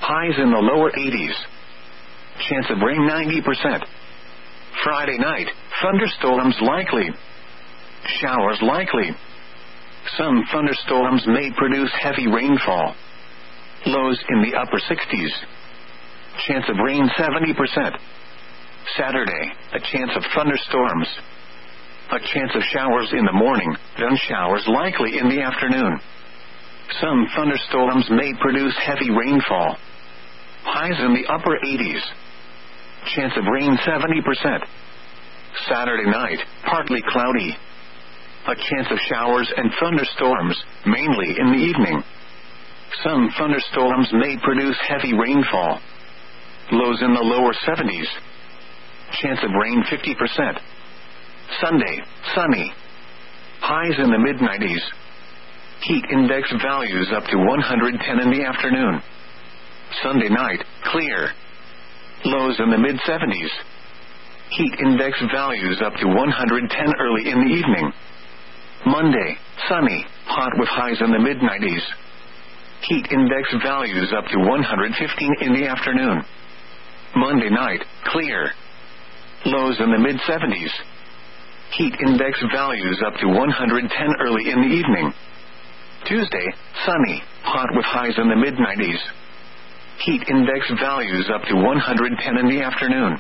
Highs in the lower 80s. Chance of rain 90%. Friday night, thunderstorms likely. Showers likely. Some thunderstorms may produce heavy rainfall. Lows in the upper 60s. Chance of rain 70%. Saturday, a chance of thunderstorms. A chance of showers in the morning, then showers likely in the afternoon. Some thunderstorms may produce heavy rainfall. Highs in the upper 80s. Chance of rain 70%. Saturday night, partly cloudy. A chance of showers and thunderstorms, mainly in the evening. Some thunderstorms may produce heavy rainfall. Lows in the lower 70s. Chance of rain 50%. Sunday, sunny. Highs in the mid-90s. Heat index values up to 110 in the afternoon. Sunday night, clear. Lows in the mid-70s. Heat index values up to 110 early in the evening. Monday, sunny, hot with highs in the mid-90s. Heat index values up to 115 in the afternoon. Monday night, clear. Lows in the mid-70s. Heat index values up to 110 early in the evening. Tuesday, sunny, hot with highs in the mid-90s. Heat index values up to 110 in the afternoon.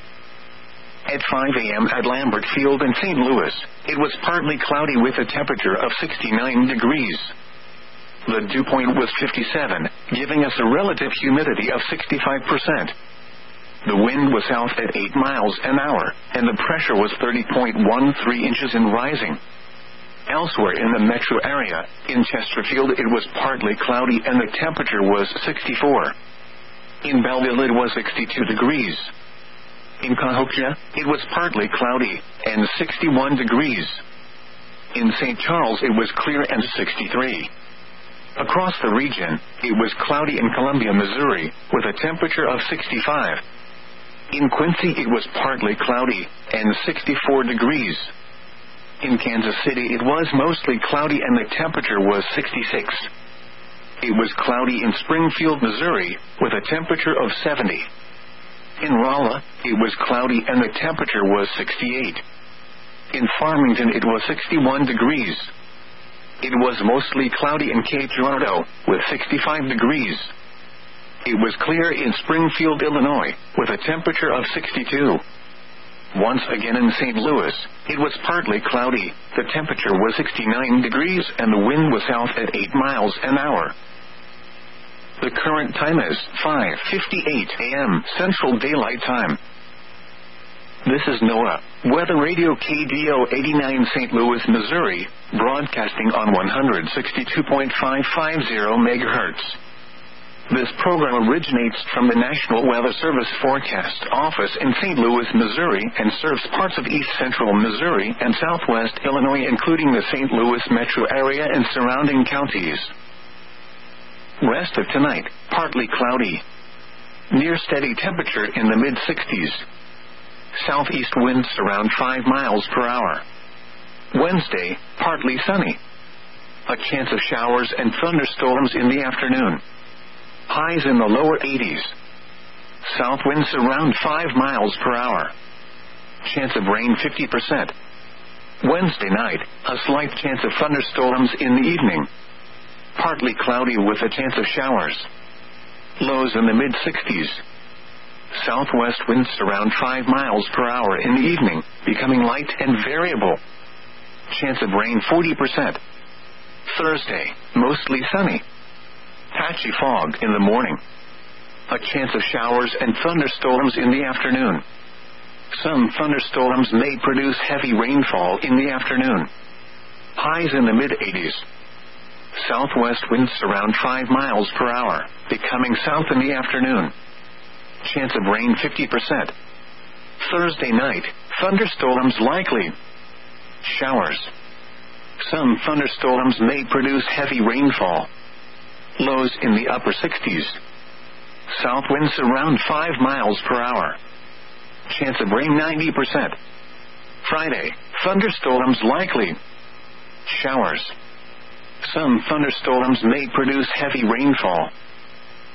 At 5 a.m. at Lambert Field in St. Louis, it was partly cloudy with a temperature of 69 degrees. The dew point was 57, giving us a relative humidity of 65%. The wind was south at 8 miles an hour, and the pressure was 30.13 inches and rising. Elsewhere in the metro area, in Chesterfield it was partly cloudy and the temperature was 64. In Belleville it was 62 degrees. In Cahokia, it was partly cloudy and 61 degrees. In St. Charles it was clear and 63. Across the region, it was cloudy in Columbia, Missouri, with a temperature of 65. In Quincy it was partly cloudy and 64 degrees. In Kansas City it was mostly cloudy and the temperature was 66. It was cloudy in Springfield, Missouri, with a temperature of 70. In Rolla, it was cloudy and the temperature was 68. In Farmington it was 61 degrees. It was mostly cloudy in Cape Girardeau, with 65 degrees. It was clear in Springfield, Illinois, with a temperature of 62. Once again in St. Louis, it was partly cloudy, the temperature was 69 degrees and the wind was south at 8 miles an hour. The current time is 5:58 a.m. Central Daylight Time. This is NOAA, Weather Radio KDO 89 St. Louis, Missouri, broadcasting on 162.550 MHz. This program originates from the National Weather Service Forecast Office in St. Louis, Missouri, and serves parts of east central Missouri and southwest Illinois, including the St. Louis metro area and surrounding counties. Rest of tonight, partly cloudy. Near steady temperature in the mid-60s. Southeast winds around 5 miles per hour. Wednesday, partly sunny. A chance of showers and thunderstorms in the afternoon. Highs in the lower 80s. South winds around 5 miles per hour. Chance of rain 50%. Wednesday night, a slight chance of thunderstorms in the evening. Partly cloudy with a chance of showers. Lows in the mid-60s. Southwest winds around 5 miles per hour in the evening, becoming light and variable. Chance of rain 40%. Thursday, mostly sunny. Patchy fog in the morning. A chance of showers and thunderstorms in the afternoon. Some thunderstorms may produce heavy rainfall in the afternoon. Highs in the mid-80s. Southwest winds around 5 miles per hour, becoming south in the afternoon. Chance of rain 50%. Thursday night, thunderstorms likely. Showers. Some thunderstorms may produce heavy rainfall. Lows in the upper 60s. South winds around 5 miles per hour. Chance of rain 90%. Friday, thunderstorms likely. Showers. Some thunderstorms may produce heavy rainfall. Highs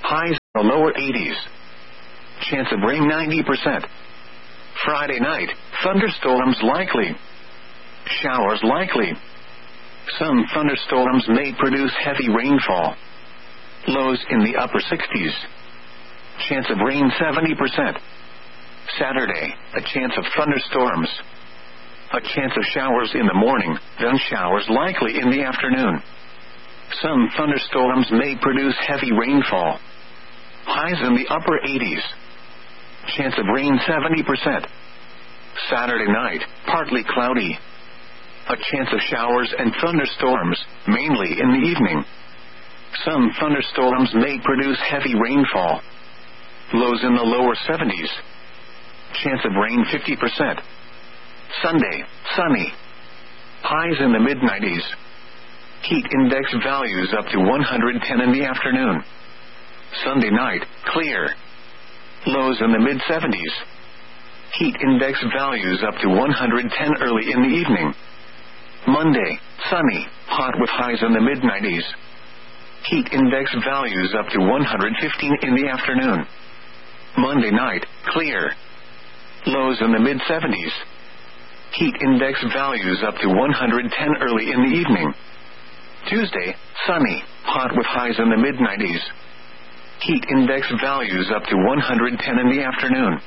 The lower 80s. Chance of rain 90%. Friday night, thunderstorms likely. Showers likely. Some thunderstorms may produce heavy rainfall. Lows in the upper 60s. Chance of rain 70%. Saturday, a chance of thunderstorms. A chance of showers in the morning, then showers likely in the afternoon. Some thunderstorms may produce heavy rainfall. Highs in the upper 80s. Chance of rain 70%. Saturday night, partly cloudy. A chance of showers and thunderstorms, mainly in the evening. Some thunderstorms may produce heavy rainfall. Lows in the lower 70s. Chance of rain 50%. Sunday, sunny. Highs in the mid-90s. Heat index values up to 110 in the afternoon. Sunday night, clear. Lows in the mid-70s. Heat index values up to 110 early in the evening. Monday, sunny, hot with highs in the mid-90s. Heat index values up to 115 in the afternoon. Monday night, clear. Lows in the mid-70s. Heat index values up to 110 early in the evening. Tuesday, sunny, hot with highs in the mid-90s. Heat index values up to 110 in the afternoon.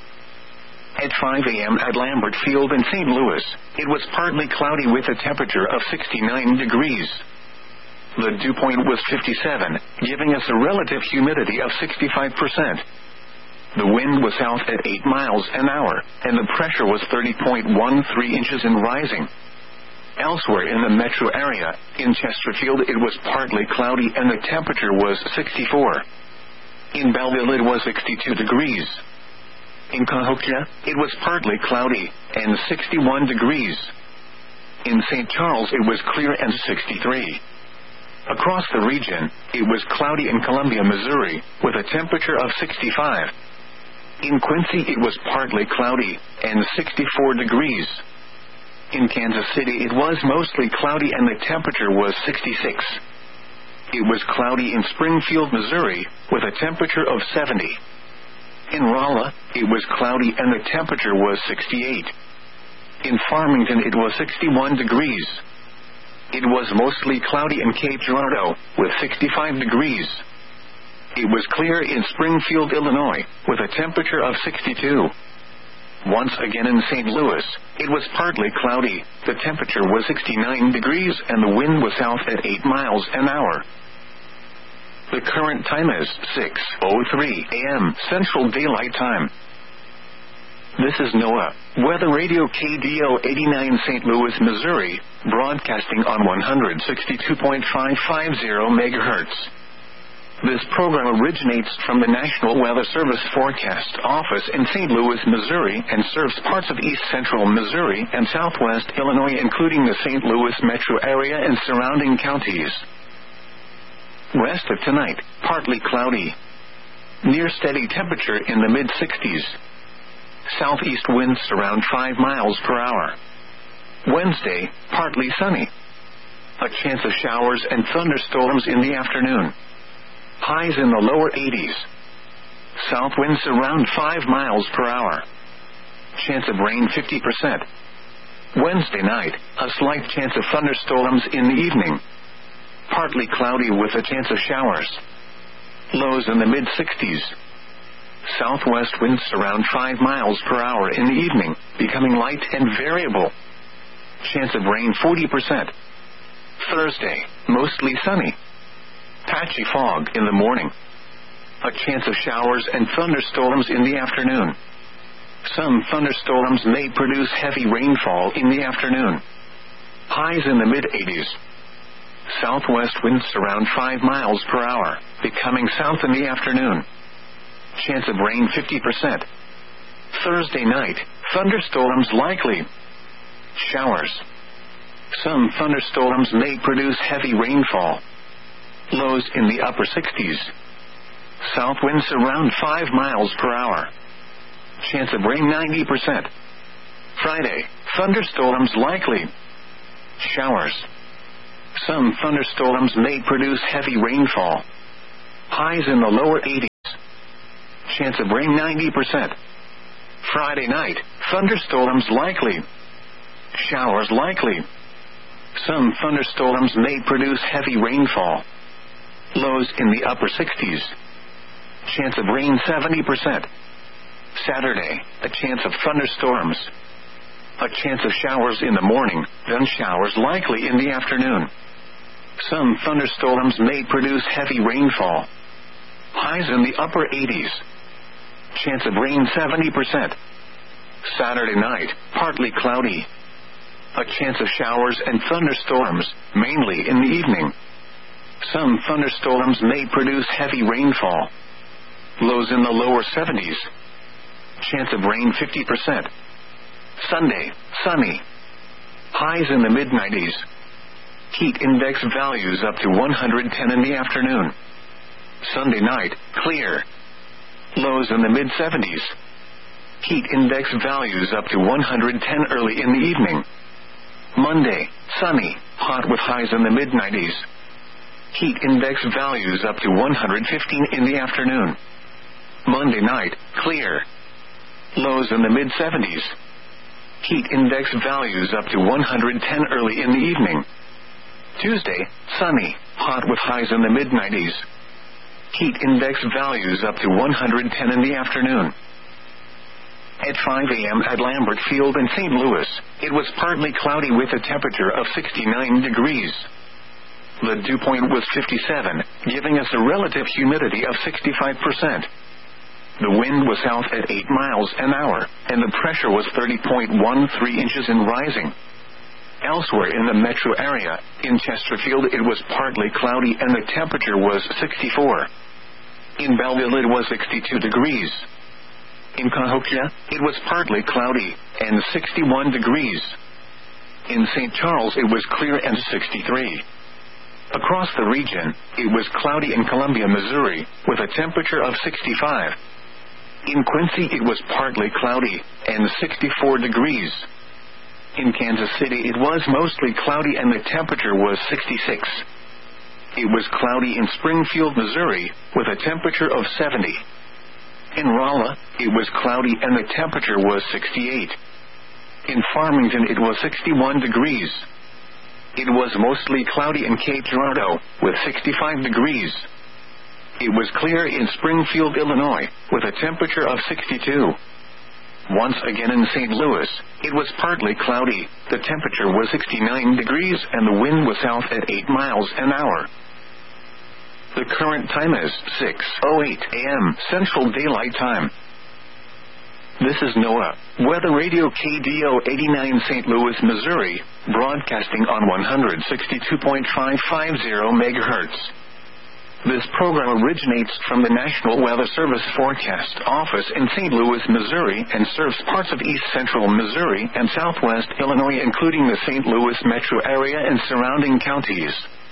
At 5 a.m. at Lambert Field in St. Louis, it was partly cloudy with a temperature of 69 degrees. The dew point was 57, giving us a relative humidity of 65%. The wind was south at 8 miles an hour, and the pressure was 30.13 inches and rising. Elsewhere in the metro area, in Chesterfield it was partly cloudy and the temperature was 64. In Belleville it was 62 degrees. In Cahokia, it was partly cloudy and 61 degrees. In St. Charles it was clear and 63. Across the region, it was cloudy in Columbia, Missouri, with a temperature of 65. In Quincy it was partly cloudy and 64 degrees. In Kansas City it was mostly cloudy and the temperature was 66. It was cloudy in Springfield, Missouri, with a temperature of 70. In Rolla, it was cloudy and the temperature was 68. In Farmington it was 61 degrees. It was mostly cloudy in Cape Girardeau, with 65 degrees. It was clear in Springfield, Illinois, with a temperature of 62. Once again in St. Louis, it was partly cloudy, the temperature was 69 degrees and the wind was south at 8 miles an hour. The current time is 6:03 a.m. Central Daylight Time. This is NOAA, Weather Radio KDO 89 St. Louis, Missouri, broadcasting on 162.550 MHz. This program originates from the National Weather Service Forecast Office in St. Louis, Missouri, and serves parts of east central Missouri and southwest Illinois, including the St. Louis metro area and surrounding counties. Rest of tonight, partly cloudy. Near steady temperature in the mid-60s. Southeast winds around 5 miles per hour. Wednesday, partly sunny. A chance of showers and thunderstorms in the afternoon. Highs in the lower 80s. South winds around 5 miles per hour. Chance of rain 50%. Wednesday night, a slight chance of thunderstorms in the evening. Partly cloudy with a chance of showers. Lows in the mid-60s. Southwest winds around 5 miles per hour in the evening, becoming light and variable. Chance of rain 40%. Thursday, mostly sunny. Patchy fog in the morning. A chance of showers and thunderstorms in the afternoon. Some thunderstorms may produce heavy rainfall in the afternoon. Highs in the mid-80s. Southwest winds around 5 miles per hour, becoming south in the afternoon. Chance of rain 50%. Thursday night, thunderstorms likely. Showers. Some thunderstorms may produce heavy rainfall. Lows in the upper 60s. South winds around 5 miles per hour. Chance of rain 90%. Friday, thunderstorms likely. Showers. Some thunderstorms may produce heavy rainfall. Highs in the lower 80s. Chance of rain 90%. Friday night, thunderstorms likely. Showers likely. Some thunderstorms may produce heavy rainfall. Lows in the upper 60s. Chance of rain 70%. Saturday, a chance of thunderstorms. A chance of showers in the morning, then showers likely in the afternoon. Some thunderstorms may produce heavy rainfall. Highs in the upper 80s. Chance of rain 70%. Saturday night, partly cloudy. A chance of showers and thunderstorms, mainly in the evening. Some thunderstorms may produce heavy rainfall. Lows in the lower 70s. Chance of rain 50%. Sunday, sunny. Highs in the mid-90s. Heat index values up to 110 in the afternoon. Sunday night, clear. Lows in the mid-70s. Heat index values up to 110 early in the evening. Monday, sunny, hot with highs in the mid-90s. Heat index values up to 115 in the afternoon. Monday night, clear. Lows in the mid-70s. Heat index values up to 110 early in the evening. Tuesday, sunny, hot with highs in the mid-90s. Heat index values up to 110 in the afternoon. At 5 a.m. at Lambert Field in St. Louis, it was partly cloudy with a temperature of 69 degrees. The dew point was 57, giving us a relative humidity of 65%. The wind was south at 8 miles an hour, and the pressure was 30.13 inches and rising. Elsewhere in the metro area, in Chesterfield it was partly cloudy and the temperature was 64. In Belleville it was 62 degrees. In Cahokia, it was partly cloudy and 61 degrees. In St. Charles it was clear and 63. Across the region, it was cloudy in Columbia, Missouri, with a temperature of 65. In Quincy it was partly cloudy and 64 degrees. In Kansas City it was mostly cloudy and the temperature was 66. It was cloudy in Springfield, Missouri, with a temperature of 70. In Rolla, it was cloudy and the temperature was 68. In Farmington it was 61 degrees. It was mostly cloudy in Cape Girardeau, with 65 degrees. It was clear in Springfield, Illinois, with a temperature of 62. Once again in St. Louis, it was partly cloudy, the temperature was 69 degrees and the wind was south at 8 miles an hour. The current time is 6:08 a.m. Central Daylight Time. This is NOAA, Weather Radio KDO 89 St. Louis, Missouri, broadcasting on 162.550 MHz. This program originates from the National Weather Service Forecast Office in St. Louis, Missouri, and serves parts of east central Missouri and southwest Illinois, including the St. Louis metro area and surrounding counties.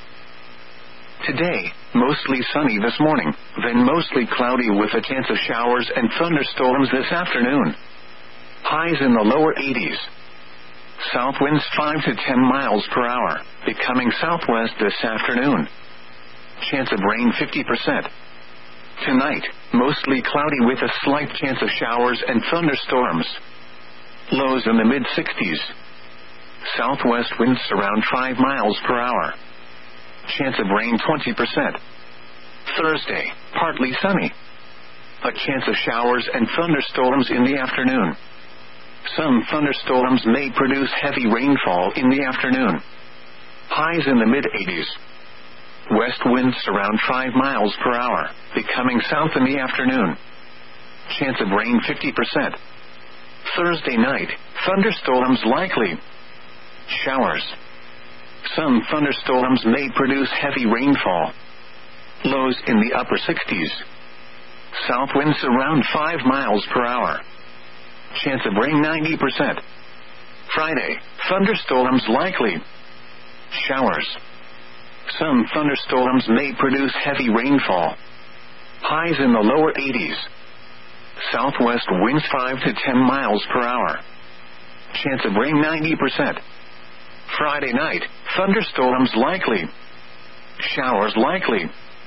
Today, mostly sunny this morning, then mostly cloudy with a chance of showers and thunderstorms this afternoon. Highs in the lower 80s. South winds 5 to 10 miles per hour, becoming southwest this afternoon. Chance of rain 50%. Tonight, mostly cloudy with a slight chance of showers and thunderstorms. Lows in the mid-60s. Southwest winds around 5 miles per hour. Chance of rain 20%. Thursday, partly sunny. A chance of showers and thunderstorms in the afternoon. Some thunderstorms may produce heavy rainfall in the afternoon. Highs in the mid-80s. West winds around 5 miles per hour, becoming south in the afternoon. Chance of rain 50%. Thursday night, thunderstorms likely. Showers. Some thunderstorms may produce heavy rainfall. Lows in the upper 60s. South winds around 5 miles per hour. Chance of rain 90%. Friday, thunderstorms likely. Showers. Some thunderstorms may produce heavy rainfall. Highs in the lower 80s. Southwest winds 5 to 10 miles per hour. Chance of rain 90%. Friday night, thunderstorms likely. Showers likely.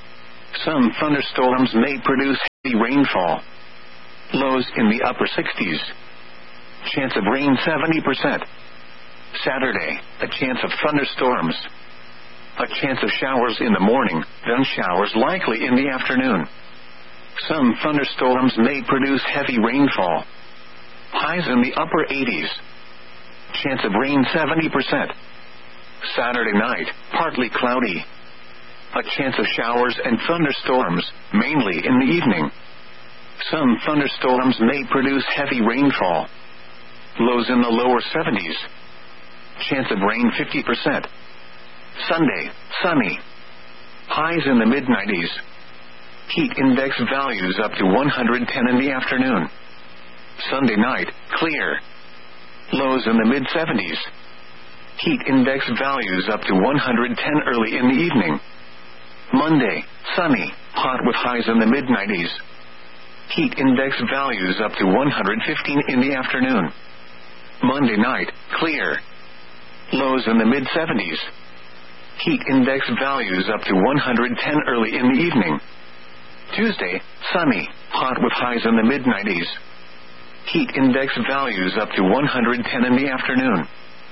Some thunderstorms may produce heavy rainfall. Lows in the upper 60s. Chance of rain 70%. Saturday, a chance of thunderstorms. A chance of showers in the morning, then showers likely in the afternoon. Some thunderstorms may produce heavy rainfall. Highs in the upper 80s. Chance of rain 70%. Saturday night, partly cloudy. A chance of showers and thunderstorms, mainly in the evening. Some thunderstorms may produce heavy rainfall. Lows in the lower 70s. Chance of rain 50%. Sunday, sunny. Highs in the mid-90s. Heat index values up to 110 in the afternoon. Sunday night, clear. Lows in the mid-70s. Heat index values up to 110 early in the evening. Monday, sunny, hot with highs in the mid-90s. Heat index values up to 115 in the afternoon. Monday night, clear. Lows in the mid-70s. Heat index values up to 110 early in the evening. Tuesday, sunny, hot with highs in the mid-90s. Heat index values up to 110 in the afternoon.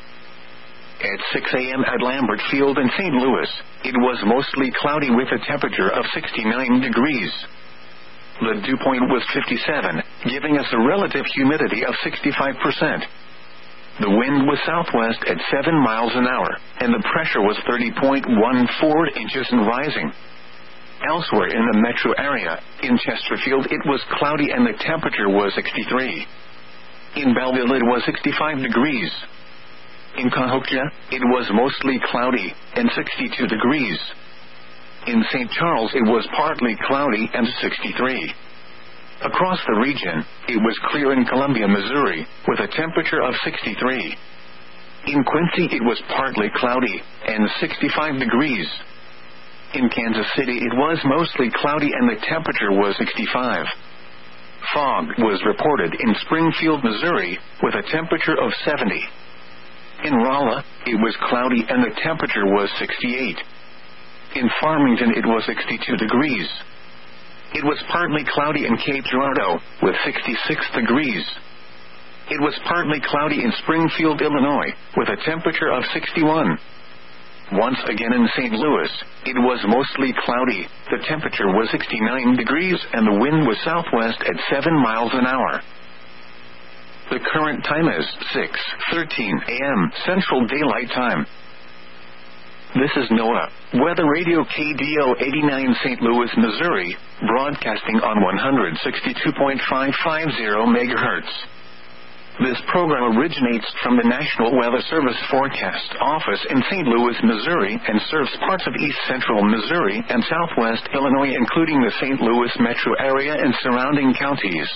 At 6 a.m. at Lambert Field in St. Louis, it was mostly cloudy with a temperature of 69 degrees. The dew point was 57, giving us a relative humidity of 65%. The wind was southwest at 7 miles an hour, and the pressure was 30.14 inches and rising. Elsewhere in the metro area, in Chesterfield it was cloudy and the temperature was 63. In Belleville it was 65 degrees. In Cahokia, it was mostly cloudy and 62 degrees. In St. Charles it was partly cloudy and 63. Across the region, it was clear in Columbia, Missouri, with a temperature of 63. In Quincy it was partly cloudy and 65 degrees. In Kansas City it was mostly cloudy and the temperature was 65. Fog was reported in Springfield, Missouri, with a temperature of 70. In Rolla, it was cloudy and the temperature was 68. In Farmington it was 62 degrees. It was partly cloudy in Cape Girardeau, with 66 degrees. It was partly cloudy in Springfield, Illinois, with a temperature of 61. Once again in St. Louis, it was mostly cloudy, the temperature was 69 degrees and the wind was southwest at 7 miles an hour. The current time is 6:13 a.m. Central Daylight Time. This is NOAA, Weather Radio KDO 89 St. Louis, Missouri, broadcasting on 162.550 MHz. This program originates from the National Weather Service Forecast Office in St. Louis, Missouri, and serves parts of east central Missouri and southwest Illinois, including the St. Louis metro area and surrounding counties.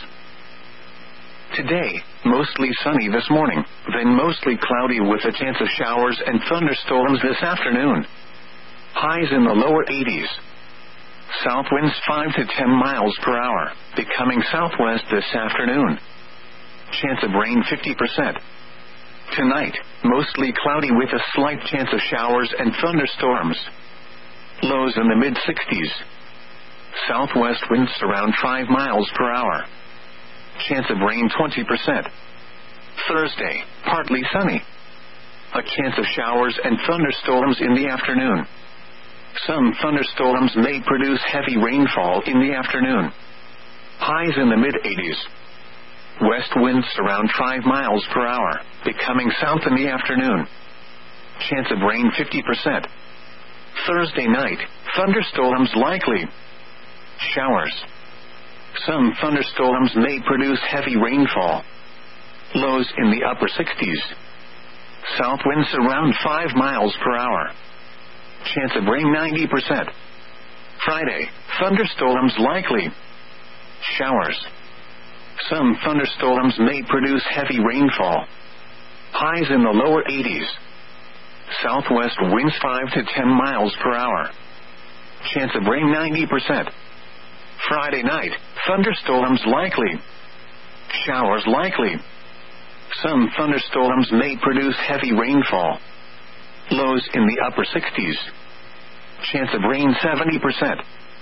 Today, mostly sunny this morning, then mostly cloudy with a chance of showers and thunderstorms this afternoon. Highs in the lower 80s. South winds 5 to 10 miles per hour, becoming southwest this afternoon. Chance of rain 50%. Tonight, mostly cloudy with a slight chance of showers and thunderstorms. Lows in the mid-60s. Southwest winds around 5 miles per hour. Chance of rain 20%. Thursday, partly sunny. A chance of showers and thunderstorms in the afternoon. Some thunderstorms may produce heavy rainfall in the afternoon. Highs in the mid-80s. West winds around 5 miles per hour, becoming south in the afternoon. Chance of rain 50%. Thursday night, thunderstorms likely. Showers. Some thunderstorms may produce heavy rainfall. Lows in the upper 60s. South winds around 5 miles per hour. Chance of rain 90%. Friday, thunderstorms likely. Showers. Some thunderstorms may produce heavy rainfall. Highs in the lower 80s. Southwest winds 5 to 10 miles per hour. Chance of rain 90%. Friday night, thunderstorms likely. Showers likely. Some thunderstorms may produce heavy rainfall. Lows in the upper 60s. Chance of rain 70%.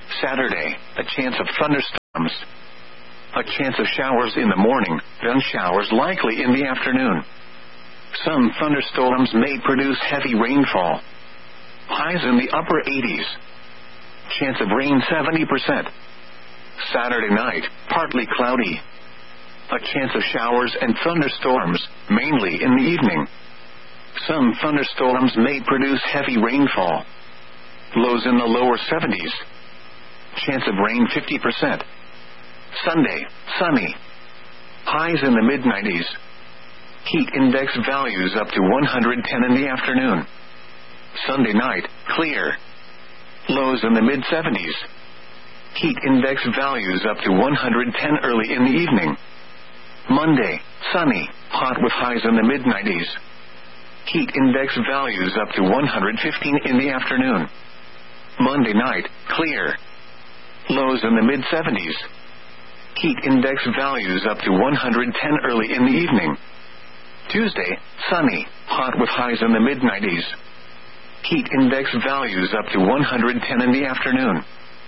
Saturday, a chance of thunderstorms. A chance of showers in the morning, then showers likely in the afternoon. Some thunderstorms may produce heavy rainfall. Highs in the upper 80s. Chance of rain 70%. Saturday night, partly cloudy. A chance of showers and thunderstorms, mainly in the evening. Some thunderstorms may produce heavy rainfall. Lows in the lower 70s. Chance of rain 50%. Sunday, sunny. Highs in the mid-90s. Heat index values up to 110 in the afternoon. Sunday night, clear. Lows in the mid-70s. Heat index values up to 110 early in the evening. Monday, sunny, hot with highs in the mid-90s. Heat index values up to 115 in the afternoon. Monday night, clear. Lows in the mid-70s. Heat index values up to 110 early in the evening. Tuesday, sunny, hot with highs in the mid-90s. Heat index values up to 110 in the afternoon.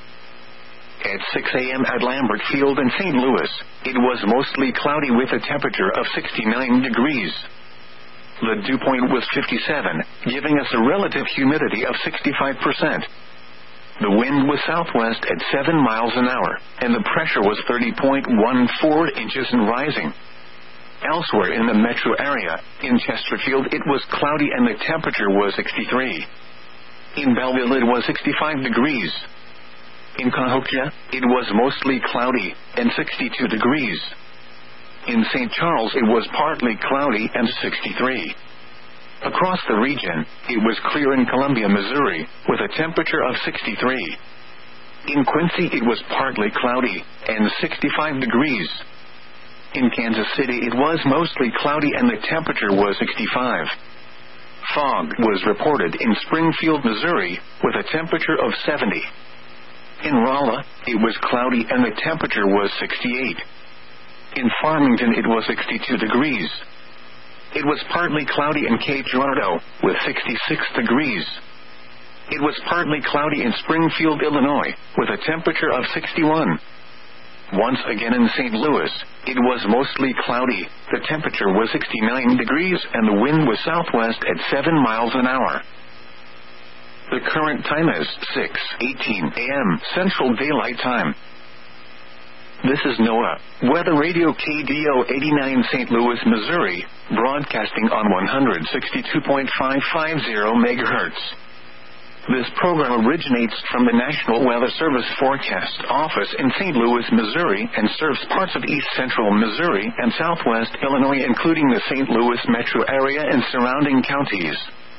At 6 a.m. at Lambert Field in St. Louis, it was mostly cloudy with a temperature of 69 degrees. The dew point was 57, giving us a relative humidity of 65%. The wind was southwest at 7 miles an hour, and the pressure was 30.14 inches and rising. Elsewhere in the metro area, in Chesterfield it was cloudy and the temperature was 63. In Belleville it was 65 degrees. In Cahokia, it was mostly cloudy and 62 degrees. In St. Charles it was partly cloudy and 63. Across the region, it was clear in Columbia, Missouri, with a temperature of 63. In Quincy it was partly cloudy and 65 degrees. In Kansas City it was mostly cloudy and the temperature was 65. Fog was reported in Springfield, Missouri, with a temperature of 70. In Rolla, it was cloudy and the temperature was 68. In Farmington it was 62 degrees. It was partly cloudy in Cape Girardeau, with 66 degrees. It was partly cloudy in Springfield, Illinois, with a temperature of 61. Once again in St. Louis, it was mostly cloudy, the temperature was 69 degrees and the wind was southwest at 7 miles an hour. The current time is 6:18 a.m. Central Daylight Time. This is NOAA, Weather Radio KDO 89 St. Louis, Missouri, broadcasting on 162.550 MHz. This program originates from the National Weather Service Forecast Office in St. Louis, Missouri, and serves parts of east central Missouri and southwest Illinois, including the St. Louis metro area and surrounding counties.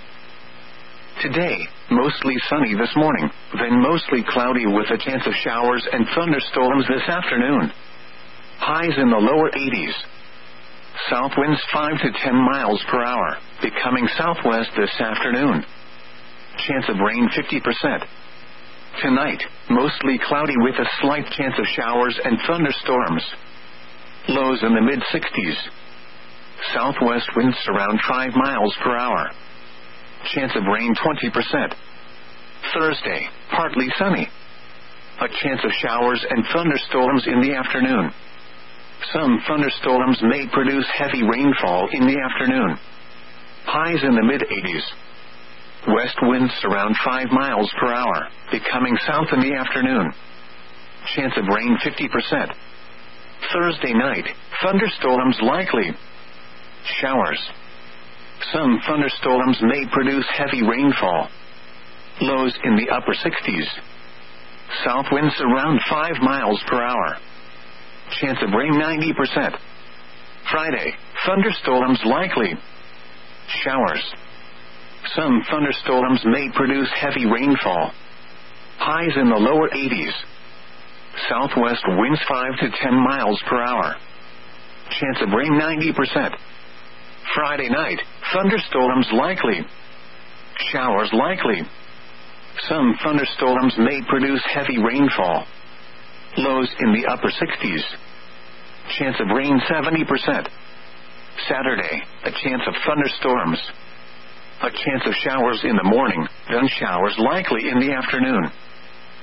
Today, mostly sunny this morning, then mostly cloudy with a chance of showers and thunderstorms this afternoon. Highs in the lower 80s. South winds 5 to 10 miles per hour, becoming southwest this afternoon. Chance of rain 50%. Tonight, mostly cloudy with a slight chance of showers and thunderstorms. Lows in the mid-60s. Southwest winds around 5 miles per hour. Chance of rain 20%. Thursday, partly sunny. A chance of showers and thunderstorms in the afternoon. Some thunderstorms may produce heavy rainfall in the afternoon. Highs in the mid-80s. West winds around 5 miles per hour, becoming south in the afternoon. Chance of rain 50%. Thursday night, thunderstorms likely. Showers. Some thunderstorms may produce heavy rainfall. Lows in the upper 60s. South winds around 5 miles per hour. Chance of rain 90%. Friday, thunderstorms likely. Showers. Some thunderstorms may produce heavy rainfall. Highs in the lower 80s. Southwest winds 5 to 10 miles per hour. Chance of rain 90%. Friday night, thunderstorms likely. Showers likely. Some thunderstorms may produce heavy rainfall. Lows in the upper 60s. Chance of rain 70%. Saturday, a chance of thunderstorms. A chance of showers in the morning, then showers likely in the afternoon.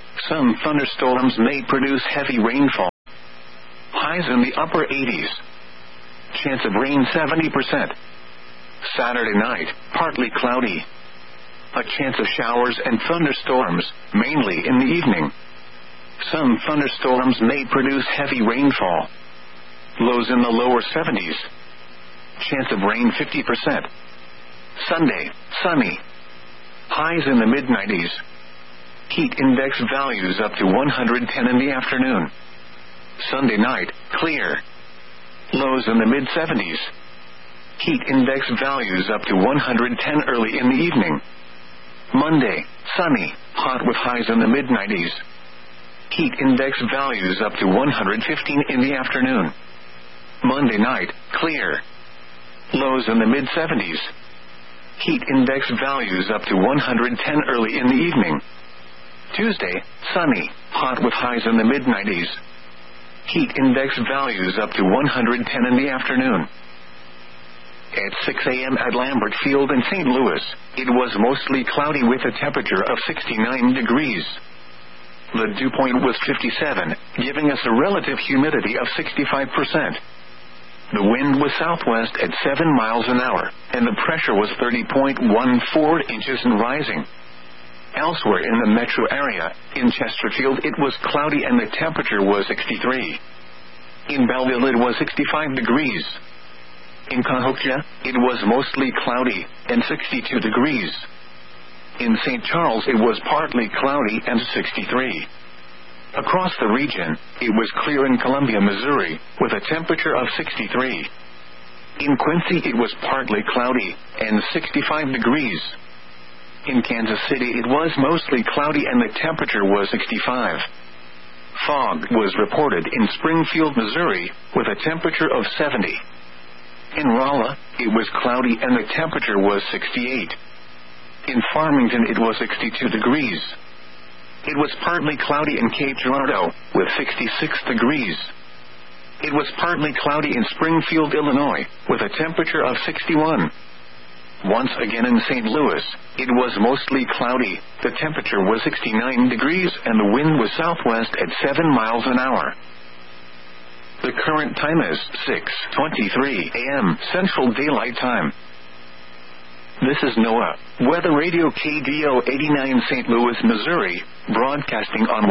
Some thunderstorms may produce heavy rainfall. Highs in the upper 80s. Chance of rain 70%. Saturday night, partly cloudy. A chance of showers and thunderstorms, mainly in the evening. Some thunderstorms may produce heavy rainfall. Lows in the lower 70s. Chance of rain 50%. Sunday, sunny. Highs in the mid-90s. Heat index values up to 110 in the afternoon. Sunday night, clear. Lows in the mid-70s. Heat index values up to 110 early in the evening. Monday, sunny, hot with highs in the mid-90s. Heat index values up to 115 in the afternoon. Monday night, clear. Lows in the mid-70s. Heat index values up to 110 early in the evening. Tuesday, sunny, hot with highs in the mid-90s. Heat index values up to 110 in the afternoon. At 6 a.m. at Lambert Field in St. Louis, it was mostly cloudy with a temperature of 69 degrees. The dew point was 57, giving us a relative humidity of 65%. The wind was southwest at 7 miles an hour, and the pressure was 30.14 inches and rising. Elsewhere in the metro area, in Chesterfield it was cloudy and the temperature was 63. In Belleville it was 65 degrees. In Cahokia, it was mostly cloudy and 62 degrees. In St. Charles it was partly cloudy and 63. Across the region, it was clear in Columbia, Missouri, with a temperature of 63. In Quincy it was partly cloudy and 65 degrees. In Kansas City it was mostly cloudy and the temperature was 65. Fog was reported in Springfield, Missouri, with a temperature of 70. In Rolla, it was cloudy and the temperature was 68. In Farmington it was 62 degrees. It was partly cloudy in Cape Girardeau, with 66 degrees. It was partly cloudy in Springfield, Illinois, with a temperature of 61. Once again in St. Louis, it was mostly cloudy, the temperature was 69 degrees and the wind was southwest at 7 miles an hour. The current time is 6:23 a.m. Central Daylight Time. This is NOAA, Weather Radio KDO 89 St. Louis, Missouri, broadcasting on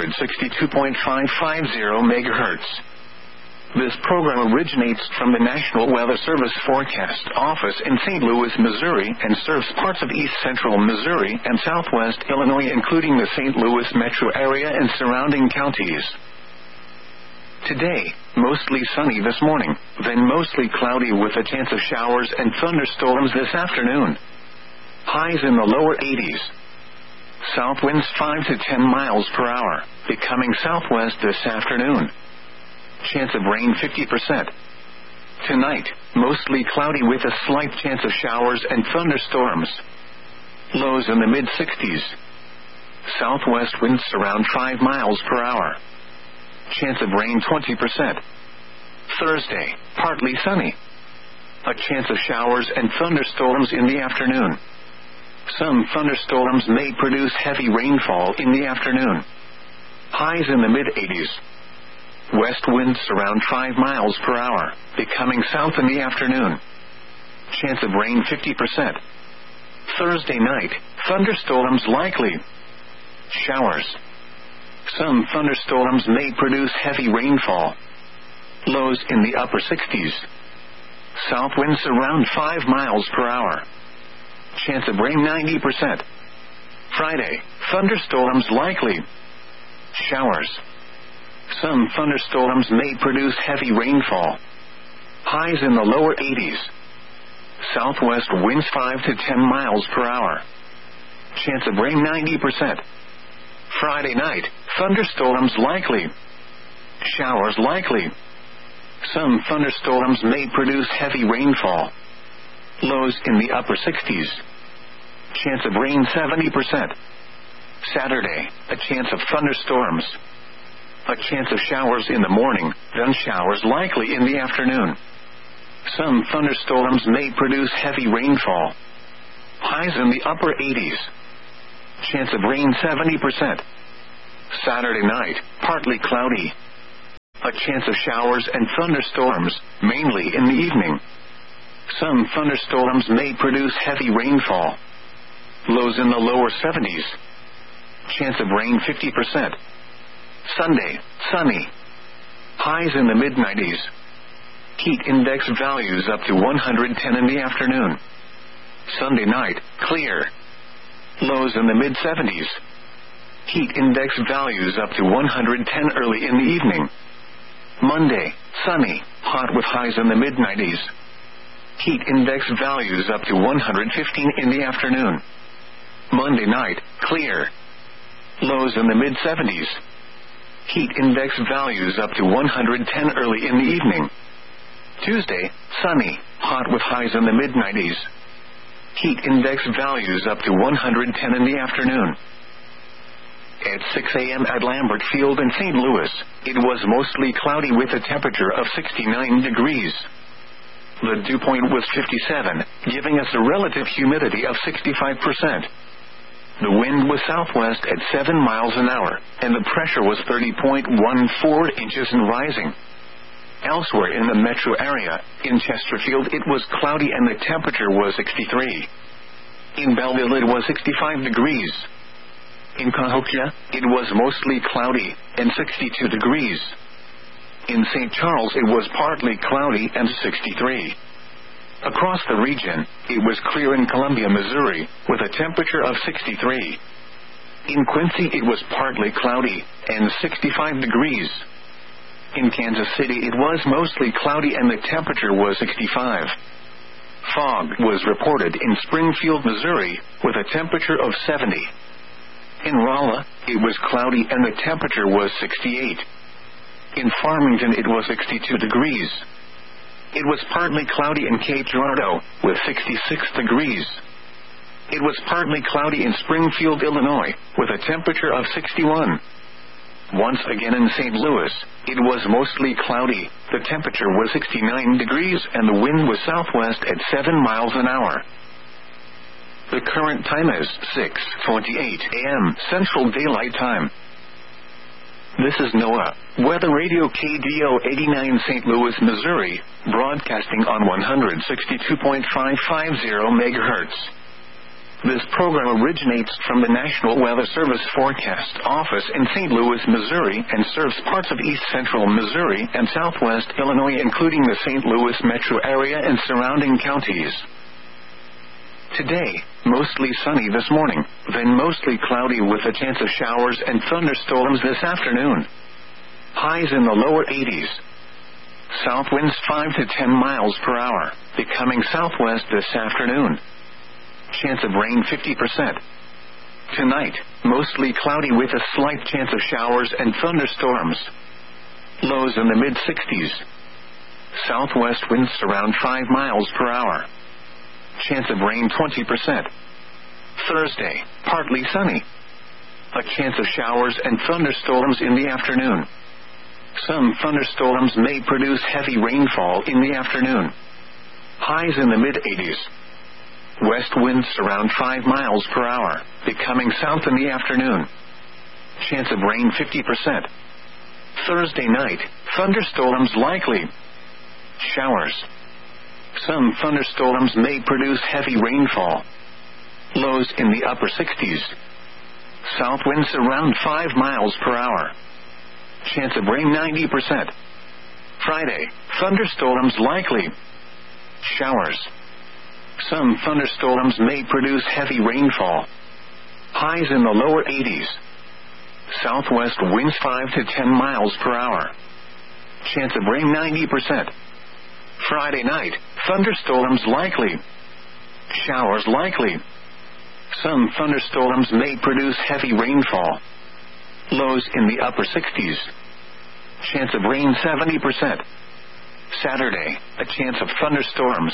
162.550 MHz. This program originates from the National Weather Service Forecast Office in St. Louis, Missouri, and serves parts of east central Missouri and southwest Illinois, including the St. Louis metro area and surrounding counties. Today, mostly sunny this morning, then mostly cloudy with a chance of showers and thunderstorms this afternoon. Highs in the lower 80s. South winds 5 to 10 miles per hour, becoming southwest this afternoon. Chance of rain 50%. Tonight, mostly cloudy with a slight chance of showers and thunderstorms. Lows in the mid-60s. Southwest winds around 5 miles per hour. Chance of rain 20%. Thursday, partly sunny. A chance of showers and thunderstorms in the afternoon. Some thunderstorms may produce heavy rainfall in the afternoon. Highs in the mid-80s. West winds around 5 miles per hour, becoming south in the afternoon. Chance of rain 50%. Thursday night, thunderstorms likely. Showers. Some thunderstorms may produce heavy rainfall. Lows in the upper 60s. South winds around 5 miles per hour. Chance of rain 90%. Friday, thunderstorms likely. Showers. Some thunderstorms may produce heavy rainfall. Highs in the lower 80s. Southwest winds 5 to 10 miles per hour. Chance of rain 90%. Friday night, thunderstorms likely. Showers likely. Some thunderstorms may produce heavy rainfall. Lows in the upper 60s. Chance of rain 70%. Saturday, a chance of thunderstorms. A chance of showers in the morning, then showers likely in the afternoon. Some thunderstorms may produce heavy rainfall. Highs in the upper 80s. Chance of rain 70%. Saturday night, partly cloudy. A chance of showers and thunderstorms, mainly in the evening. Some thunderstorms may produce heavy rainfall. Lows in the lower 70s. Chance of rain 50%. Sunday, sunny. Highs in the mid-90s. Heat index values up to 110 in the afternoon. Sunday night, clear. Lows in the mid-70s. Heat index values up to 110 early in the evening. Monday, sunny, hot with highs in the mid-90s. Heat index values up to 115 in the afternoon. Monday night, clear. Lows in the mid-70s. Heat index values up to 110 early in the evening. Tuesday, sunny, hot with highs in the mid-90s. Heat index values up to 110 in the afternoon. At 6 a.m. at Lambert Field in St. Louis, it was mostly cloudy with a temperature of 69 degrees. The dew point was 57, giving us a relative humidity of 65%. The wind was southwest at 7 miles an hour, and the pressure was 30.14 inches and rising. Elsewhere in the metro area, in Chesterfield it was cloudy and the temperature was 63. In Belleville it was 65 degrees. In Cahokia, it was mostly cloudy and 62 degrees. In St. Charles it was partly cloudy and 63. Across the region, it was clear in Columbia, Missouri, with a temperature of 63. In Quincy it was partly cloudy and 65 degrees. In Kansas City it was mostly cloudy and the temperature was 65. Fog was reported in Springfield, Missouri, with a temperature of 70. In Rolla, it was cloudy and the temperature was 68. In Farmington it was 62 degrees. It was partly cloudy in Cape Girardeau, with 66 degrees. It was partly cloudy in Springfield, Illinois, with a temperature of 61. Once again in St. Louis, it was mostly cloudy, the temperature was 69 degrees and the wind was southwest at 7 miles an hour. The current time is 6:28 a.m. Central Daylight Time. This is NOAA, Weather Radio KDO 89 St. Louis, Missouri, broadcasting on 162.550 MHz. This program originates from the National Weather Service Forecast Office in St. Louis, Missouri, and serves parts of east central Missouri and southwest Illinois, including the St. Louis metro area and surrounding counties. Today, mostly sunny this morning, then mostly cloudy with a chance of showers and thunderstorms this afternoon. Highs in the lower 80s. South winds 5 to 10 miles per hour, becoming southwest this afternoon. Chance of rain 50%. Tonight, mostly cloudy with a slight chance of showers and thunderstorms. Lows in the mid-60s. Southwest winds around 5 miles per hour. Chance of rain 20%. Thursday, partly sunny. A chance of showers and thunderstorms in the afternoon. Some thunderstorms may produce heavy rainfall in the afternoon. Highs in the mid-80s. West winds around 5 miles per hour, becoming south in the afternoon. Chance of rain 50%. Thursday night, thunderstorms likely. Showers. Some thunderstorms may produce heavy rainfall. Lows in the upper 60s. South winds around 5 miles per hour. Chance of rain 90%. Friday, thunderstorms likely. Showers. Some thunderstorms may produce heavy rainfall. Highs in the lower 80s. Southwest winds 5 to 10 miles per hour. Chance of rain 90%. Friday night, thunderstorms likely. Showers likely. Some thunderstorms may produce heavy rainfall. Lows in the upper 60s. Chance of rain 70%. Saturday, a chance of thunderstorms.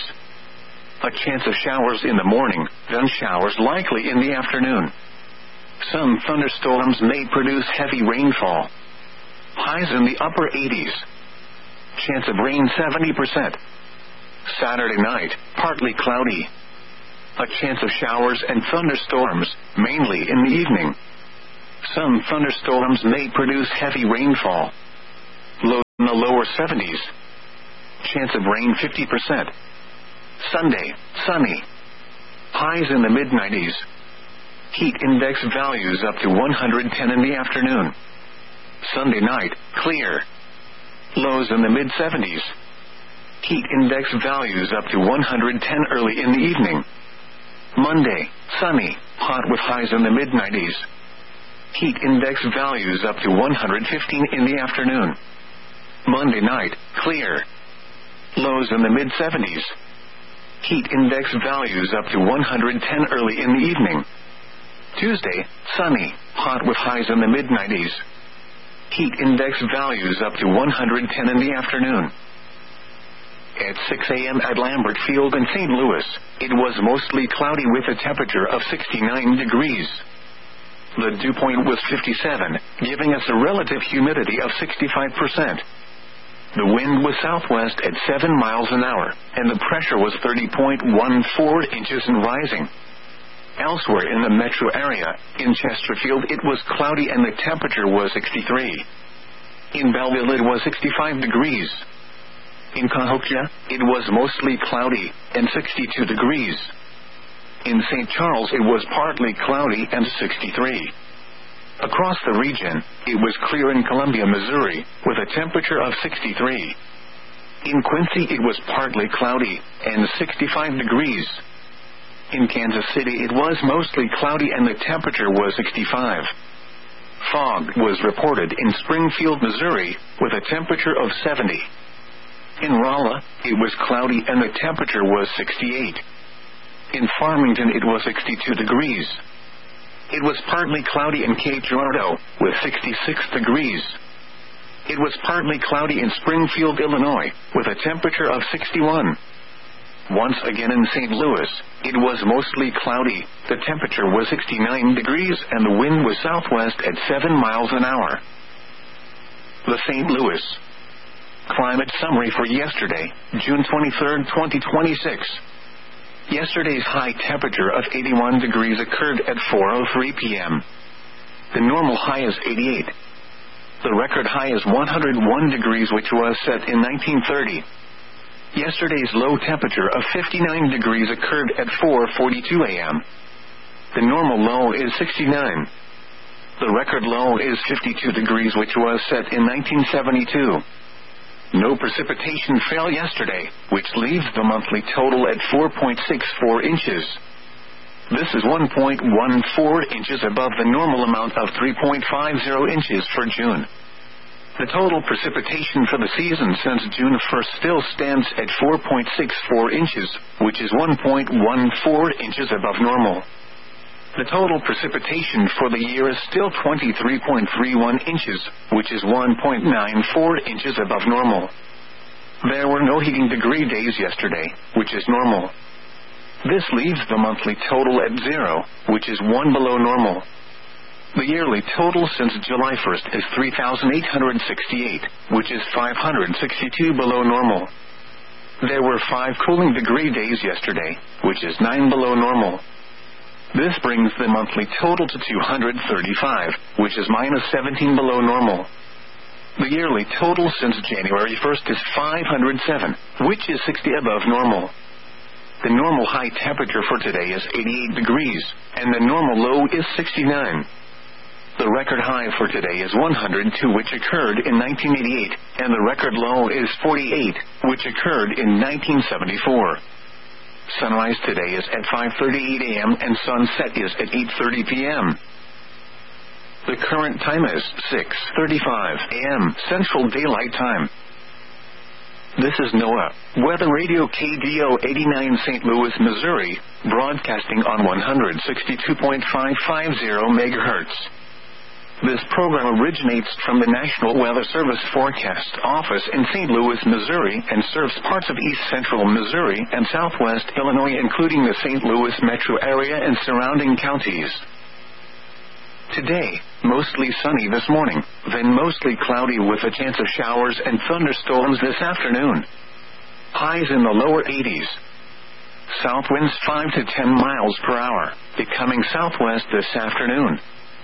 A chance of showers in the morning, then showers likely in the afternoon. Some thunderstorms may produce heavy rainfall. Highs in the upper 80s. Chance of rain 70%. Saturday night, partly cloudy. A chance of showers and thunderstorms, mainly in the evening. Some thunderstorms may produce heavy rainfall. Low in the lower 70s. Chance of rain 50%. Sunday, sunny. Highs in the mid-90s. Heat index values up to 110 in the afternoon. Sunday night, clear. Lows in the mid-70s. Heat index values up to 110 early in the evening. Monday, sunny, hot with highs in the mid-90s. Heat index values up to 115 in the afternoon. Monday night, clear. Lows in the mid-70s. Heat index values up to 110 early in the evening. Tuesday, sunny, hot with highs in the mid-90s. Heat index values up to 110 in the afternoon. At 6 a.m. at Lambert Field in St. Louis, it was mostly cloudy with a temperature of 69 degrees. The dew point was 57, giving us a relative humidity of 65%. The wind was southwest at 7 miles an hour, and the pressure was 30.14 inches and rising. Elsewhere in the metro area, in Chesterfield it was cloudy and the temperature was 63. In Belleville it was 65 degrees. In Cahokia, it was mostly cloudy and 62 degrees. In St. Charles it was partly cloudy and 63. Across the region, it was clear in Columbia, Missouri, with a temperature of 63. In Quincy it was partly cloudy and 65 degrees. In Kansas City it was mostly cloudy and the temperature was 65. Fog was reported in Springfield, Missouri, with a temperature of 70. In Rolla, it was cloudy and the temperature was 68. In Farmington it was 62 degrees. It was partly cloudy in Cape Girardeau, with 66 degrees. It was partly cloudy in Springfield, Illinois, with a temperature of 61. Once again in St. Louis, it was mostly cloudy, the temperature was 69 degrees and the wind was southwest at 7 miles an hour. The St. Louis Climate Summary for yesterday, June 23, 2026. Yesterday's high temperature of 81 degrees occurred at 4:03 p.m. The normal high is 88. The record high is 101 degrees, which was set in 1930. Yesterday's low temperature of 59 degrees occurred at 4:42 a.m. The normal low is 69. The record low is 52 degrees, which was set in 1972. No precipitation fell yesterday, which leaves the monthly total at 4.64 inches. This is 1.14 inches above the normal amount of 3.50 inches for June. The total precipitation for the season since June 1st still stands at 4.64 inches, which is 1.14 inches above normal. The total precipitation for the year is still 23.31 inches, which is 1.94 inches above normal. There were no heating degree days yesterday, which is normal. This leaves the monthly total at 0, which is 1 below normal. The yearly total since July 1st is 3,868, which is 562 below normal. There were 5 cooling degree days yesterday, which is 9 below normal. This brings the monthly total to 235, which is minus 17 below normal. The yearly total since January 1st is 507, which is 60 above normal. The normal high temperature for today is 88 degrees, and the normal low is 69. The record high for today is 102, which occurred in 1988, and the record low is 48, which occurred in 1974. Sunrise today is at 5:38 a.m. and sunset is at 8:30 p.m. The current time is 6:35 a.m. Central Daylight Time. This is NOAA Weather Radio KDO 89 St. Louis, Missouri, broadcasting on 162.550 MHz. This program originates from the National Weather Service Forecast Office in St. Louis, Missouri, and serves parts of east central Missouri and southwest Illinois, including the St. Louis metro area and surrounding counties. Today, mostly sunny this morning, then mostly cloudy with a chance of showers and thunderstorms this afternoon. Highs in the lower 80s. South winds 5 to 10 miles per hour, becoming southwest this afternoon.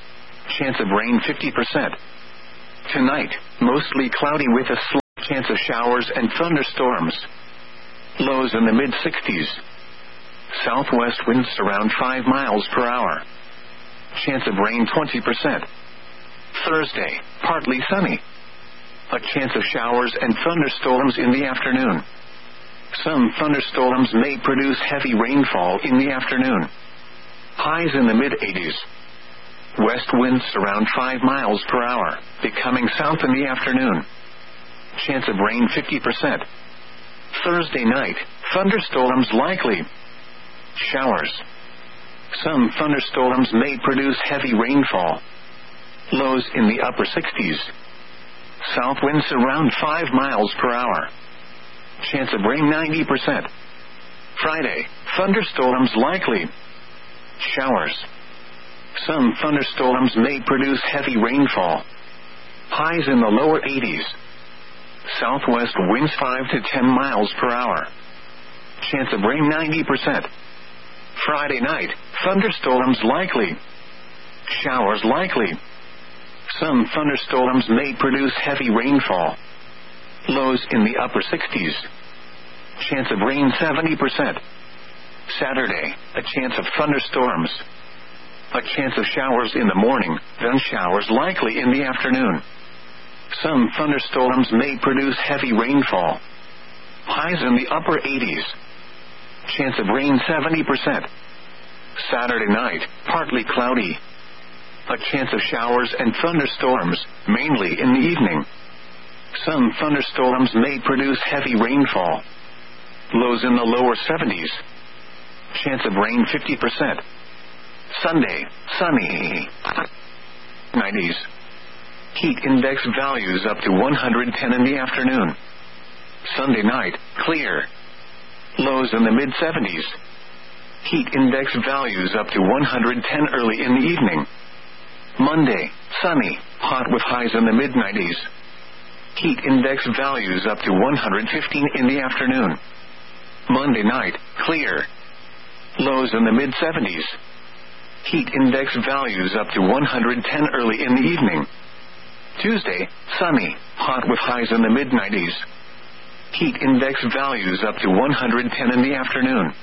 Chance of rain 50%. Tonight, mostly cloudy with a slight chance of showers and thunderstorms. Lows in the mid-60s. Southwest winds around 5 miles per hour. Chance of rain 20%. Thursday, partly sunny. A chance of showers and thunderstorms in the afternoon. Some thunderstorms may produce heavy rainfall in the afternoon. Highs in the mid-80s. West winds around 5 miles per hour, becoming south in the afternoon. Chance of rain 50%. Thursday night, thunderstorms likely. Showers. Some thunderstorms may produce heavy rainfall. Lows in the upper 60s. South winds around 5 miles per hour. Chance of rain 90%. Friday, thunderstorms likely. Showers. Some thunderstorms may produce heavy rainfall. Highs in the lower 80s. Southwest winds 5 to 10 miles per hour. Chance of rain 90%. Friday night, thunderstorms likely. Showers likely. Some thunderstorms may produce heavy rainfall. Lows in the upper 60s. Chance of rain 70%. Saturday, a chance of thunderstorms. A chance of showers in the morning, then showers likely in the afternoon. Some thunderstorms may produce heavy rainfall. Highs in the upper 80s. Chance of rain 70%. Saturday night, partly cloudy. A chance of showers and thunderstorms, mainly in the evening. Some thunderstorms may produce heavy rainfall. Lows in the lower 70s. Chance of rain 50%. Sunday, sunny. 90s. Heat index values up to 110 in the afternoon. Sunday night, clear. Lows in the mid-70s. Heat index values up to 110 early in the evening. Monday, sunny, hot with highs in the mid-90s. Heat index values up to 115 in the afternoon. Monday night, clear. Lows in the mid-70s. Heat index values up to 110 early in the evening. Tuesday, sunny, hot with highs in the mid-90s. Heat index values up to 110 in the afternoon.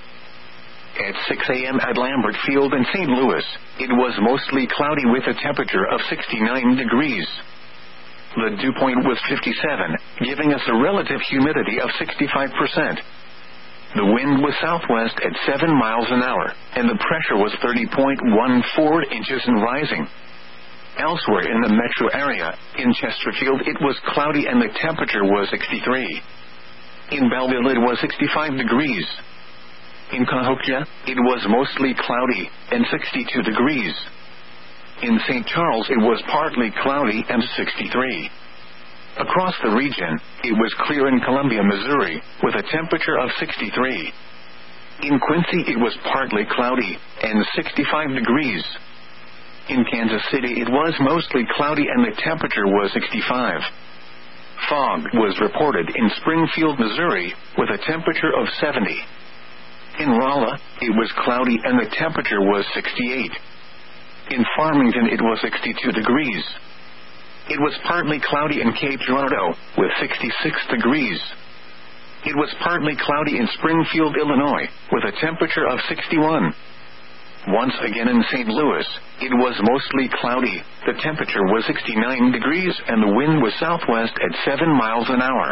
At 6 a.m. at Lambert Field in St. Louis, it was mostly cloudy with a temperature of 69 degrees. The dew point was 57, giving us a relative humidity of 65%. The wind was southwest at 7 miles an hour, and the pressure was 30.14 inches and rising. Elsewhere in the metro area, in Chesterfield it was cloudy and the temperature was 63. In Belleville it was 65 degrees. In Cahokia, it was mostly cloudy and 62 degrees. In St. Charles it was partly cloudy and 63. Across the region, it was clear in Columbia, Missouri, with a temperature of 63. In Quincy it was partly cloudy and 65 degrees. In Kansas City it was mostly cloudy and the temperature was 65. Fog was reported in Springfield, Missouri, with a temperature of 70. In Rolla, it was cloudy and the temperature was 68. In Farmington it was 62 degrees. It was partly cloudy in Cape Girardeau, with 66 degrees. It was partly cloudy in Springfield, Illinois, with a temperature of 61. Once again in St. Louis, it was mostly cloudy, the temperature was 69 degrees and the wind was southwest at 7 miles an hour.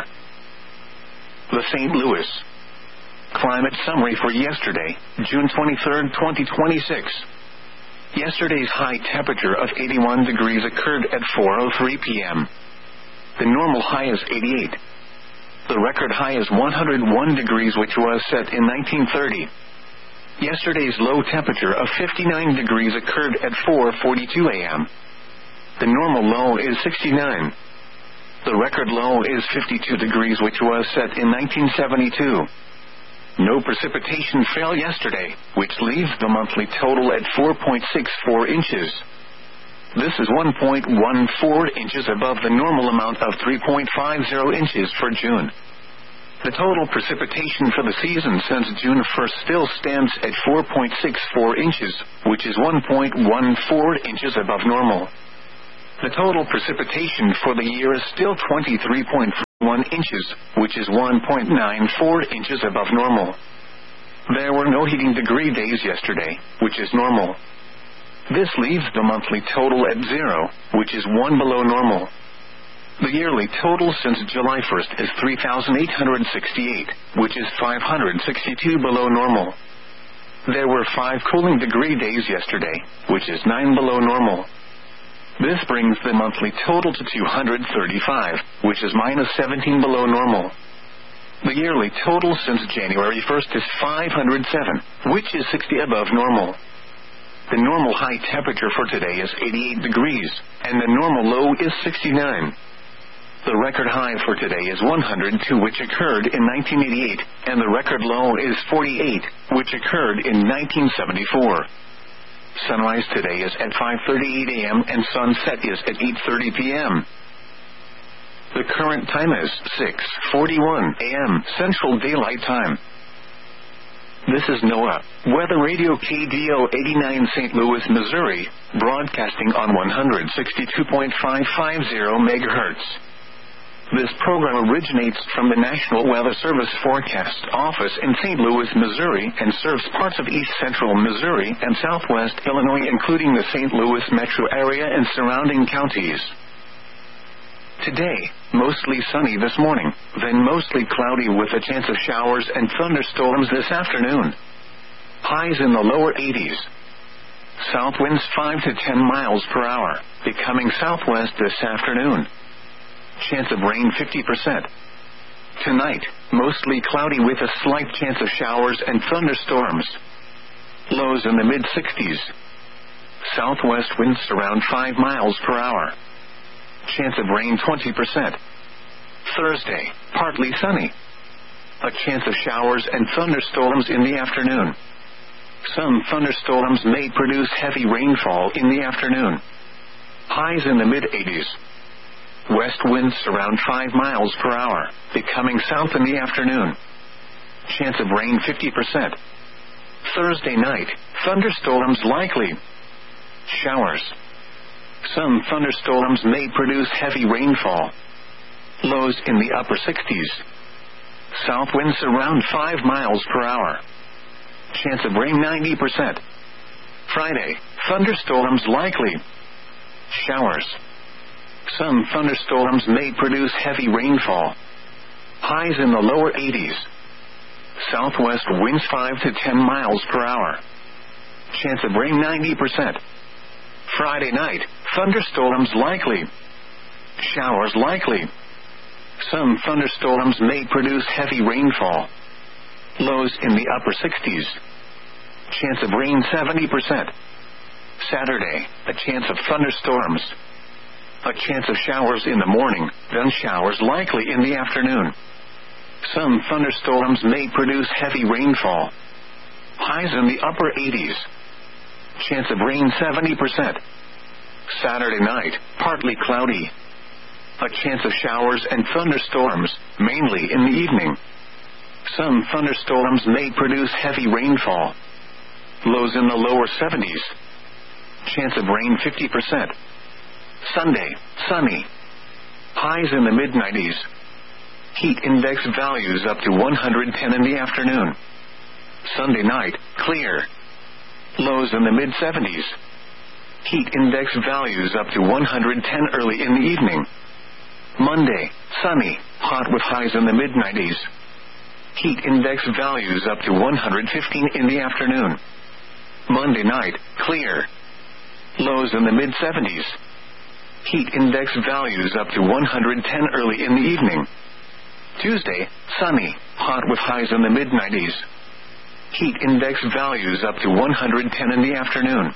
The St. Louis Climate Summary for yesterday, June 23, 2026. Yesterday's high temperature of 81 degrees occurred at 4:03 p.m. The normal high is 88. The record high is 101 degrees, which was set in 1930. Yesterday's low temperature of 59 degrees occurred at 4:42 a.m. The normal low is 69. The record low is 52 degrees, which was set in 1972. No precipitation fell yesterday, which leaves the monthly total at 4.64 inches. This is 1.14 inches above the normal amount of 3.50 inches for June. The total precipitation for the season since June 1st still stands at 4.64 inches, which is 1.14 inches above normal. The total precipitation for the year is still 23.1 inches, which is 1.94 inches above normal. There were no heating degree days yesterday, which is normal. This leaves the monthly total at 0, which is 1 below normal. The yearly total since July 1st is 3,868, which is 562 below normal. There were 5 cooling degree days yesterday, which is 9 below normal. This brings the monthly total to 235, which is minus 17 below normal. The yearly total since January 1st is 507, which is 60 above normal. The normal high temperature for today is 88 degrees, and the normal low is 69. The record high for today is 102, which occurred in 1988, and the record low is 48, which occurred in 1974. Sunrise today is at 5:38 a.m. and sunset is at 8:30 p.m. The current time is 6:41 a.m. Central Daylight Time. This is NOAA Weather Radio KDO 89 St. Louis, Missouri, broadcasting on 162.550 MHz. This program originates from the National Weather Service Forecast Office in St. Louis, Missouri, and serves parts of east central Missouri and southwest Illinois, including the St. Louis metro area and surrounding counties. Today, mostly sunny this morning, then mostly cloudy with a chance of showers and thunderstorms this afternoon. Highs in the lower 80s. South winds 5 to 10 miles per hour, becoming southwest this afternoon. Chance of rain 50%. Tonight, mostly cloudy with a slight chance of showers and thunderstorms. Lows in the mid-60s. Southwest winds around 5 miles per hour. Chance of rain 20%. Thursday, partly sunny. A chance of showers and thunderstorms in the afternoon. Some thunderstorms may produce heavy rainfall in the afternoon. Highs in the mid-80s. West winds around 5 miles per hour, becoming south in the afternoon. Chance of rain 50%. Thursday night, thunderstorms likely. Showers. Some thunderstorms may produce heavy rainfall. Lows in the upper 60s. South winds around 5 miles per hour. Chance of rain 90%. Friday, thunderstorms likely. Showers. Some thunderstorms may produce heavy rainfall. Highs in the lower 80s. Southwest winds 5 to 10 miles per hour. Chance of rain 90%. Friday night, thunderstorms likely. Showers likely. Some thunderstorms may produce heavy rainfall. Lows in the upper 60s. Chance of rain 70%. Saturday, a chance of thunderstorms. A chance of showers in the morning, then showers likely in the afternoon. Some thunderstorms may produce heavy rainfall. Highs in the upper 80s. Chance of rain 70%. Saturday night, partly cloudy. A chance of showers and thunderstorms, mainly in the evening. Some thunderstorms may produce heavy rainfall. Lows in the lower 70s. Chance of rain 50%. Sunday, sunny. Highs in the mid-90s. Heat index values up to 110 in the afternoon. Sunday night, clear. Lows in the mid-70s. Heat index values up to 110 early in the evening. Monday, sunny, hot with highs in the mid-90s. Heat index values up to 115 in the afternoon. Monday night, clear. Lows in the mid-70s. Heat index values up to 110 early in the evening. Tuesday, sunny, hot with highs in the mid-90s. Heat index values up to 110 in the afternoon.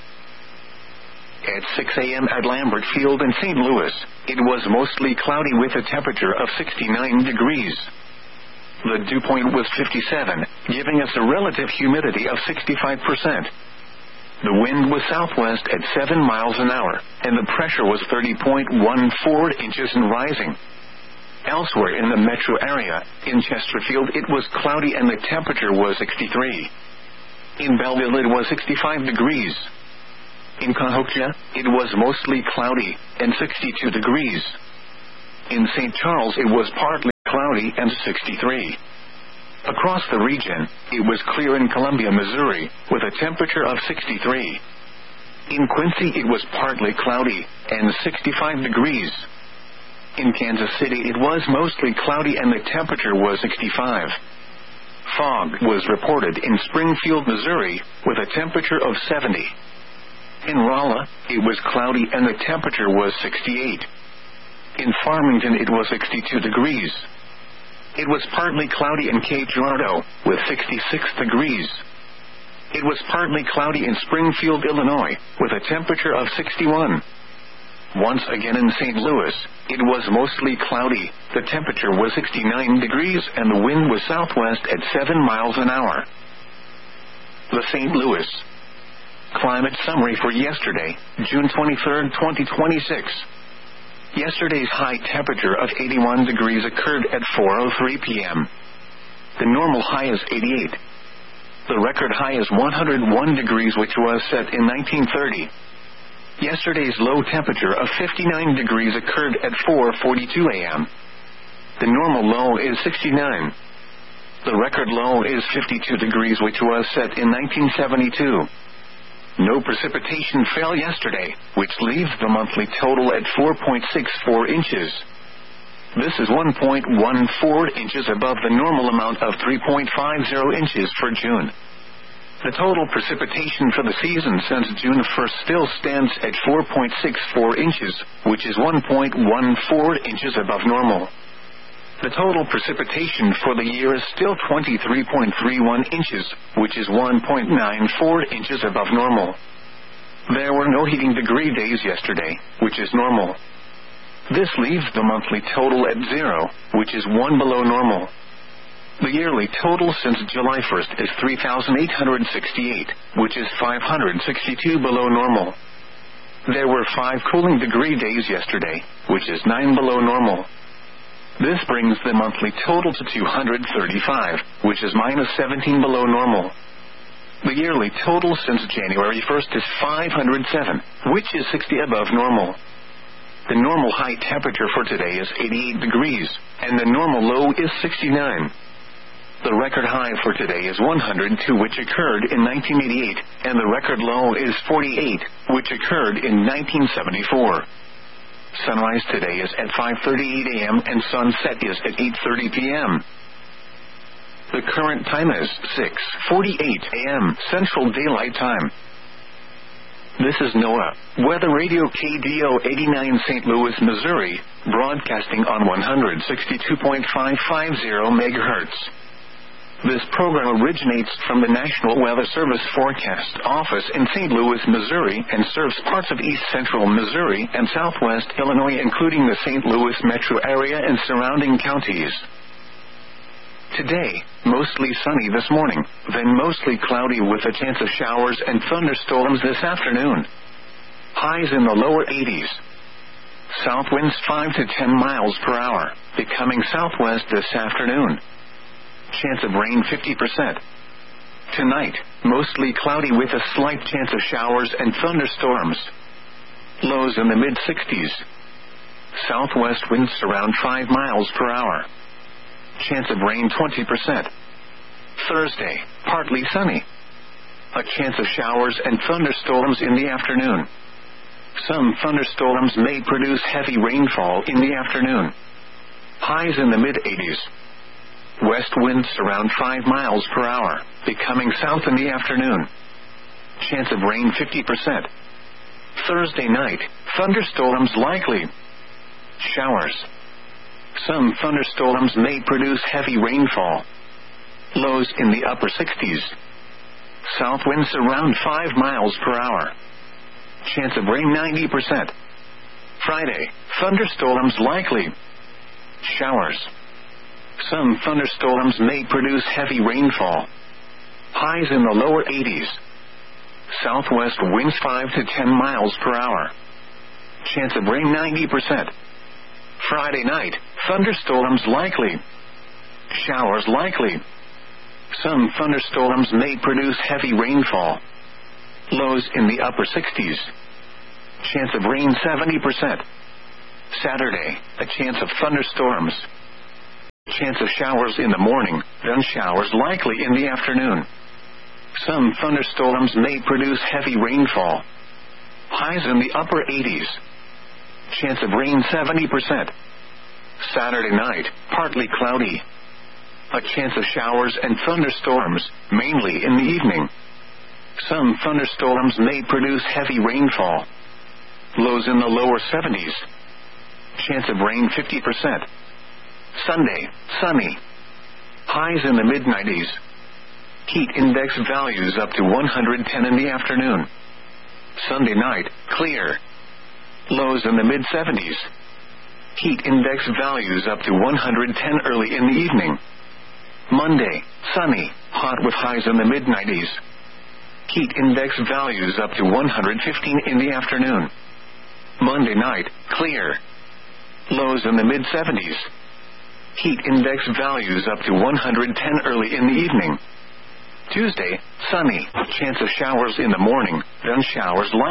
At 6 a.m. at Lambert Field in St. Louis, it was mostly cloudy with a temperature of 69 degrees. The dew point was 57, giving us a relative humidity of 65%. The wind was southwest at 7 miles an hour, and the pressure was 30.14 inches and rising. Elsewhere in the metro area, in Chesterfield it was cloudy and the temperature was 63. In Belleville it was 65 degrees. In Cahokia, it was mostly cloudy and 62 degrees. In St. Charles it was partly cloudy and 63. Across the region, it was clear in Columbia, Missouri, with a temperature of 63. In Quincy it was partly cloudy and 65 degrees. In Kansas City it was mostly cloudy and the temperature was 65. Fog was reported in Springfield, Missouri, with a temperature of 70. In Rolla, it was cloudy and the temperature was 68. In Farmington it was 62 degrees. It was partly cloudy in Cape Girardeau, with 66 degrees. It was partly cloudy in Springfield, Illinois, with a temperature of 61. Once again in St. Louis, it was mostly cloudy, the temperature was 69 degrees and the wind was southwest at 7 miles an hour. The St. Louis Climate Summary for yesterday, June 23, 2026. Yesterday's high temperature of 81 degrees occurred at 4:03 p.m. The normal high is 88. The record high is 101 degrees, which was set in 1930. Yesterday's low temperature of 59 degrees occurred at 4:42 a.m. The normal low is 69. The record low is 52 degrees, which was set in 1972. No precipitation fell yesterday, which leaves the monthly total at 4.64 inches. This is 1.14 inches above the normal amount of 3.50 inches for June. The total precipitation for the season since June 1st still stands at 4.64 inches, which is 1.14 inches above normal. The total precipitation for the year is still 23.31 inches, which is 1.94 inches above normal. There were no heating degree days yesterday, which is normal. This leaves the monthly total at 0, which is 1 below normal. The yearly total since July 1st is 3,868, which is 562 below normal. There were 5 cooling degree days yesterday, which is 9 below normal. This brings the monthly total to 235, which is minus 17 below normal. The yearly total since January 1st is 507, which is 60 above normal. The normal high temperature for today is 88 degrees, and the normal low is 69. The record high for today is 102, which occurred in 1988, and the record low is 48, which occurred in 1974. Sunrise today is at 5:38 a.m. and sunset is at 8:30 p.m. The current time is 6:48 a.m. Central Daylight Time. This is NOAA Weather Radio KDO 89 St. Louis, Missouri, broadcasting on 162.550 megahertz. This program originates from the National Weather Service Forecast Office in St. Louis, Missouri, and serves parts of east central Missouri and southwest Illinois, including the St. Louis metro area and surrounding counties. Today, mostly sunny this morning, then mostly cloudy with a chance of showers and thunderstorms this afternoon. Highs in the lower 80s. South winds 5 to 10 miles per hour, becoming southwest this afternoon. Chance of rain 50%. Tonight, mostly cloudy with a slight chance of showers and thunderstorms. Lows in the mid-60s. Southwest winds around 5 miles per hour. Chance of rain 20%. Thursday, partly sunny. A chance of showers and thunderstorms in the afternoon. Some thunderstorms may produce heavy rainfall in the afternoon. Highs in the mid-80s. West winds around 5 miles per hour, becoming south in the afternoon. Chance of rain 50%. Thursday night, thunderstorms likely. Showers. Some thunderstorms may produce heavy rainfall. Lows in the upper 60s. South winds around 5 miles per hour. Chance of rain 90%. Friday, thunderstorms likely. Showers. Some thunderstorms may produce heavy rainfall. Highs in the lower 80s. Southwest winds 5 to 10 miles per hour. Chance of rain 90%. Friday night, thunderstorms likely. Showers likely. Some thunderstorms may produce heavy rainfall. Lows in the upper 60s. Chance of rain 70%. Saturday, a chance of thunderstorms. Chance of showers in the morning, then showers likely in the afternoon. Some thunderstorms may produce heavy rainfall. Highs in the upper 80s. Chance of rain 70%. Saturday night, partly cloudy. A chance of showers and thunderstorms, mainly in the evening. Some thunderstorms may produce heavy rainfall. Lows in the lower 70s. Chance of rain 50%. Sunday, sunny. Highs in the mid-90s. Heat index values up to 110 in the afternoon. Sunday night, clear. Lows in the mid-70s. Heat index values up to 110 early in the evening. Monday, sunny, hot with highs in the mid-90s. Heat index values up to 115 in the afternoon. Monday night, clear. Lows in the mid-70s. Heat index values up to 110 early in the evening. Tuesday, sunny, chance of showers in the morning, then showers light.